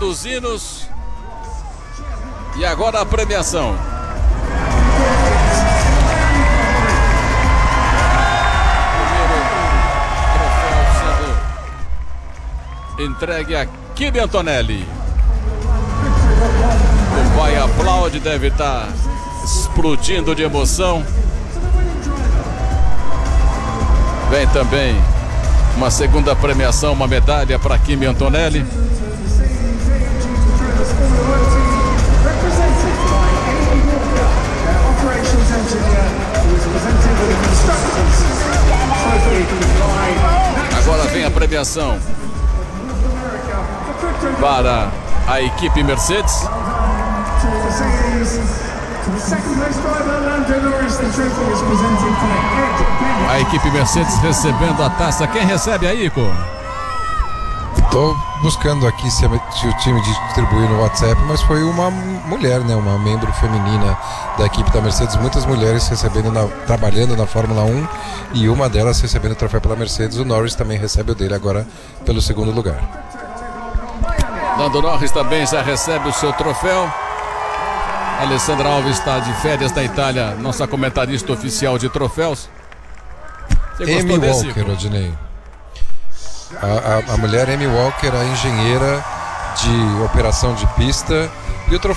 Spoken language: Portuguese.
dos hinos. E agora a premiação. Entregue a Kimi Antonelli. O pai aplaude, deve estar explodindo de emoção. Vem também uma segunda premiação, uma medalha para Kimi Antonelli. Agora vem a premiação para a equipe Mercedes. A equipe Mercedes recebendo a taça. Quem recebe aí, Ico? Tô buscando aqui se o time distribuiu no WhatsApp, mas foi uma mulher, né? Uma membro feminina da equipe da Mercedes. Muitas mulheres trabalhando na Fórmula 1 e uma delas recebendo o troféu pela Mercedes. O Norris também recebe o dele agora pelo segundo lugar. Lando Norris também já recebe o seu troféu. Alessandra Alves está de férias na Itália, nossa comentarista oficial de troféus. Amy Walker, Odinei. A mulher Amy Walker, a engenheira de operação de pista. E o troféu